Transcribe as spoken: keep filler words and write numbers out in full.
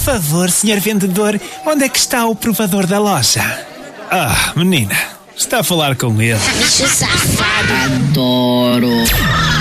favor, senhor vendedor, onde é que está o provador da loja? Ah, menina, está a falar com ele. Bicho safado. Adoro.